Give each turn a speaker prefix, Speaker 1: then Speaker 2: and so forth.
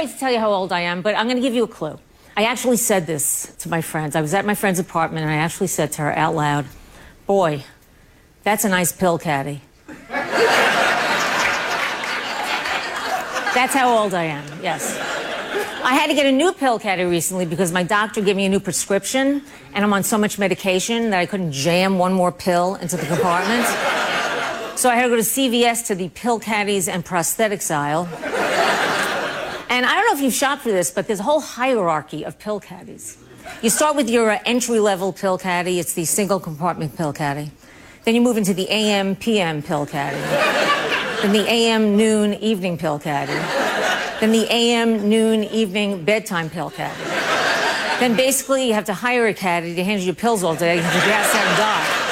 Speaker 1: afraid to tell you how old I am, but I'm going to give you a clue. I actually said this to my friends. I was at my friend's apartment, and I actually said to her out loud, "Boy, that's a nice pill caddy." That's how old I am, yes. I had to get a new pill caddy recently because my doctor gave me a new prescription, and I'm on so much medication that I couldn't jam one more pill into the compartment. So I had to go to CVS to the pill caddies and prosthetics aisle. And I don't know if you've shopped for this, but there's a whole hierarchy of pill caddies. You start with your entry-level pill caddy. It's the single-compartment pill caddy. Then you move into the AM, PM pill caddy. Then the AM, noon, evening pill caddy. Then the AM, noon, evening, bedtime pill caddy. Then basically you have to hire a caddy to hand you your pills all day because you pass out and die.